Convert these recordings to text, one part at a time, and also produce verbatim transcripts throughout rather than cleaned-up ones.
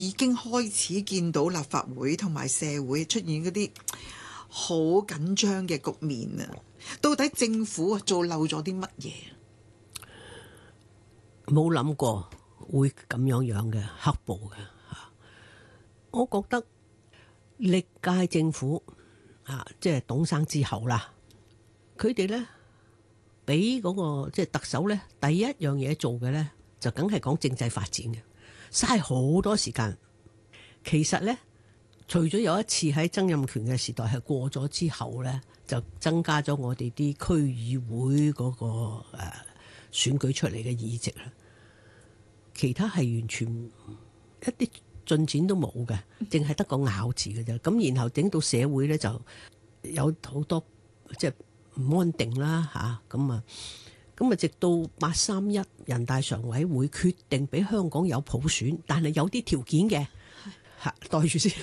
已經開始見到立法會同埋社會出現嗰啲好緊張嘅局面啊！到底政府做漏咗啲乜嘢？ 冇諗過會咁樣樣嘅黑暴嘅吓，我覺得歷屆政府啊，即係董生之後啦，佢哋咧俾嗰個即係特首咧，第一樣嘢做嘅咧，就梗係講政制發展嘅，嘥好多時間。其實咧，除咗有一次喺曾蔭權嘅時代係過咗之後咧，就增加咗我哋啲區議會嗰個誒選舉出嚟嘅議席啦。其他係完全一啲進展都冇嘅，淨係得個咬字嘅啫。咁然後整到社會咧就有好多即係唔安定啦嚇。咁啊，咁啊直到八三一人大常委會決定俾香港有普選，但係有啲條件嘅嚇，袋住先。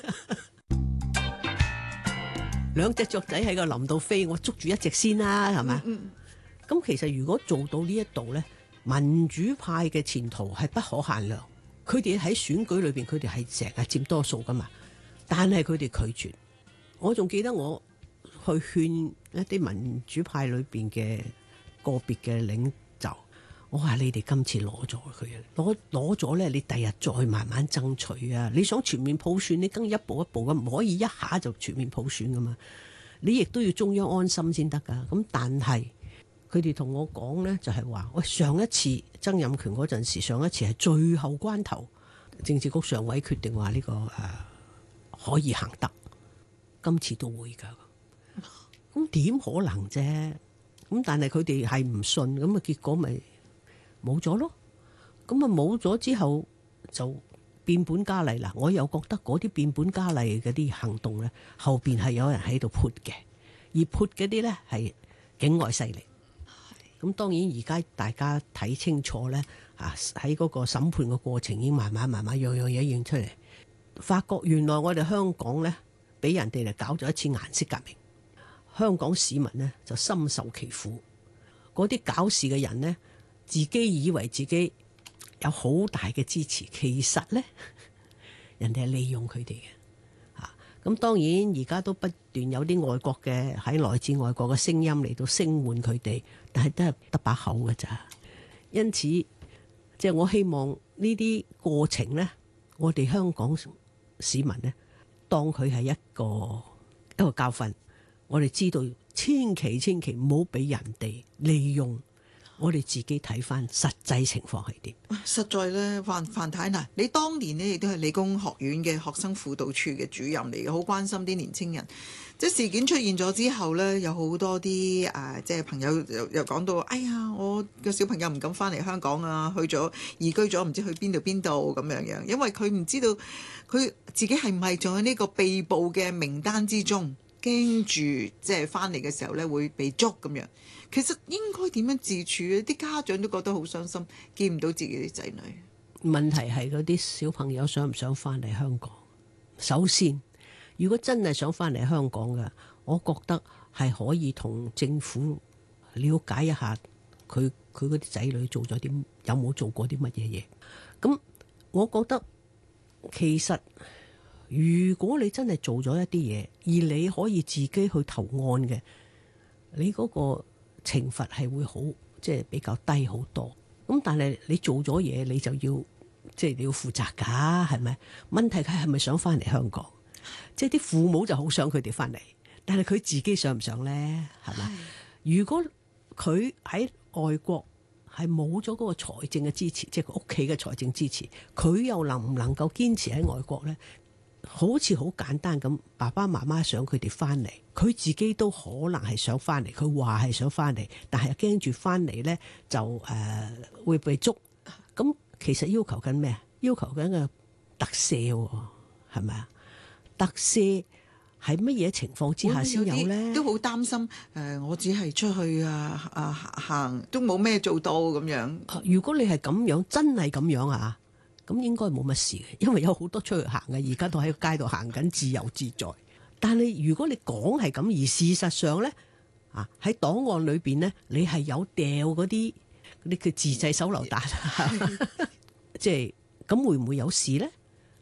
兩隻雀仔喺個林度飛，我捉住一隻先啦，係咪？嗯。咁其實如果做到呢一度咧，民主派嘅前途係不可限量，佢哋喺選舉裏邊，佢哋係成日佔多數噶嘛，但係佢哋拒絕。我仲記得我去勸一啲民主派裏邊嘅個別嘅領袖，我話你哋今次攞咗佢，攞攞咗咧，你第日再慢慢爭取啊！你想全面普選，你梗一步一步咁，唔可以一下就全面普選噶嘛。你亦都要中央安心先得噶。咁但係。佢哋同我講呢，就係話：喂，上一次曾蔭權嗰陣時，上一次係最後關頭，政治局常委決定話呢、這個誒、呃、可以行得，今次都會㗎。咁點可能啫？咁但係佢哋係唔信，咁啊結果咪冇咗咯。咁啊冇咗之後就變本加厲啦。我又覺得嗰啲變本加厲嗰啲行動呢，後邊係有人喺度潑嘅，而潑嗰啲呢係境外勢力。咁當然而家大家睇清楚咧，啊喺嗰個審判嘅過程已經慢慢慢慢樣樣嘢認出嚟，發覺原來我哋香港咧俾人哋嚟搞咗一次顏色革命，香港市民呢就深受其苦。嗰啲搞事嘅人呢，自己以為自己有好大嘅支持，其實咧人哋係利用佢哋嘅。咁當然而家都不斷有啲外國嘅喺來自外國嘅聲音嚟到聲援佢哋，但係都係得把口㗎咋。因此，即係我希望呢啲過程呢，我哋香港市民呢，當佢係一個一個教訓。我哋知道，千祈千祈唔好俾人哋利用。我哋自己睇翻實際情況係點？ 實在咧，范范太嗱，你當年呢亦都係理工學院嘅學生輔導處嘅主任嚟嘅，好關心啲年青人。即係事件出現咗之後呢，有好多啲誒、呃，即係朋友又又講到，哎呀，我個小朋友唔敢翻嚟香港啊，去咗移居咗，唔知去邊度邊度咁樣樣，因為佢唔知道佢自己係唔係仲喺呢個被捕嘅名單之中，驚住即係翻嚟嘅時候呢會被捉咁樣。其實應該點樣自處咧？啲家長都覺得好傷心，見唔到自己啲仔女。 問題係嗰啲小朋友想唔想翻嚟香港？首先，如果真係想翻嚟香港嘅，我覺得係可以同政府了解一下佢佢嗰啲仔女做咗啲有冇做過啲乜嘢嘢。咁我覺得其實如果你真係做咗一啲嘢，而你可以自己去投案嘅，你嗰個懲罰係會好，即係比較低好多。咁但係你做咗嘢，你就要即係你要負責㗎，係咪？問題佢係咪想翻嚟香港？即係啲父母就好想佢哋翻嚟，但係佢自己想唔想咧？係咪？如果佢喺外國係冇咗嗰個財政嘅支持，即係佢屋企嘅財政支持，佢又能唔能夠堅持喺外國咧？好似好簡單咁，爸爸媽媽想佢哋翻嚟，佢自己都可能係想翻嚟。佢話係想翻嚟，但係驚住翻嚟呢就誒、呃、會被捉。咁其實要求緊咩？要求緊個特赦，係咪啊？特赦喺乜嘢情況之下先有呢？ 都好擔心誒、呃，我只係出去啊啊行，都冇咩做到咁樣。 如果你係咁樣，真係咁樣啊？咁應該冇乜事嘅，因為有好多出去行嘅，而家都喺個街度行緊，自由自在。但係如果你講係咁，而事實上咧，啊喺檔案裏邊咧，你係有掉嗰啲嗰啲叫自製手榴彈，即係咁會唔會有事咧？